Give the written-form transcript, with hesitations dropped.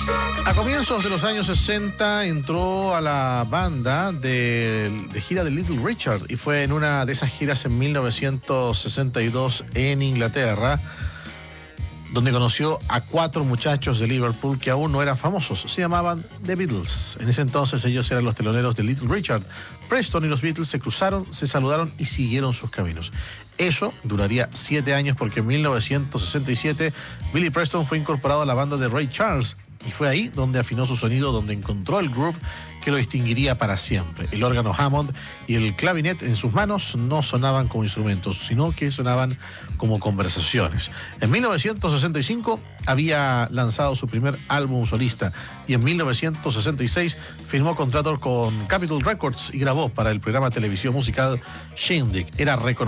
A comienzos de los años 60 entró a la banda de gira de Little Richard y fue en una de esas giras en 1962 en Inglaterra, donde conoció a 4 muchachos de Liverpool que aún no eran famosos. Se llamaban The Beatles. En ese entonces ellos eran los teloneros de Little Richard. Preston y los Beatles se cruzaron, se saludaron y siguieron sus caminos. Eso duraría 7 años porque en 1967 Billy Preston fue incorporado a la banda de Ray Charles y fue ahí donde afinó su sonido, donde encontró el groove que lo distinguiría para siempre. El órgano Hammond y el clavinet en sus manos no sonaban como instrumentos, sino que sonaban como conversaciones. En 1965 había lanzado su primer álbum solista y en 1966 firmó contrato con Capitol Records y grabó para el programa televisivo musical Shindig. Era reconocido